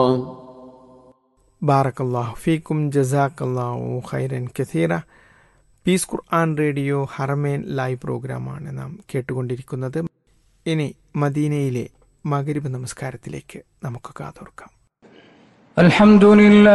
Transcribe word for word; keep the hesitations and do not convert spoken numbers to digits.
ബാറക്കല്ലാഹു ഫീക്കും ജസാക്കല്ലാഹു ഖൈറൻ കസീറ. പീസ് ഖുർആൻ റേഡിയോ ഹറമേൻ ലൈവ് പ്രോഗ്രാമാണ് നാം കേട്ടുകൊണ്ടിരിക്കുന്നത്. ഇനി മദീനയിലെ മഗ്രിബ് നമസ്കാരത്തിലേക്ക് നമുക്ക് കാതോർക്കാം. അൽഹംദുലില്ലാഹ്.